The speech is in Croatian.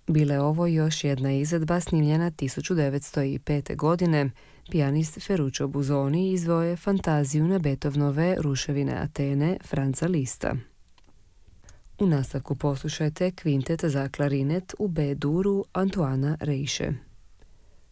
Bila je ovo još jedna izvedba snimljena 1905. godine. Pijanist Ferruccio Busoni izveo je fantaziju na Beethovenove Ruševine Atene Franza Lista. U nastavku poslušajte kvintet za klarinet u B duru Antoana Reiše.